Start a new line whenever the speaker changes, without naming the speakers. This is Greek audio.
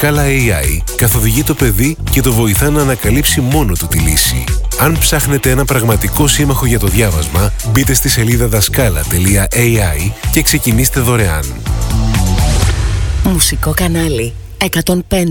Δασκάλα AI καθοδηγεί το παιδί και το βοηθά να ανακαλύψει μόνο του τη λύση. Αν ψάχνετε ένα πραγματικό σύμμαχο για το διάβασμα, μπείτε στη σελίδα δασκάλα.ai και ξεκινήστε δωρεάν.
Μουσικό κανάλι 105.